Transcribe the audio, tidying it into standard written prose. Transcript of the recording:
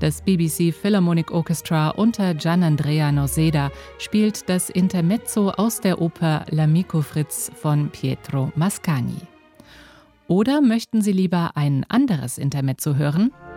Das BBC Philharmonic Orchestra unter Gianandrea Noseda spielt das Intermezzo aus der Oper L'Amico Fritz von Pietro Mascagni. Oder möchten Sie lieber ein anderes Intermezzo hören?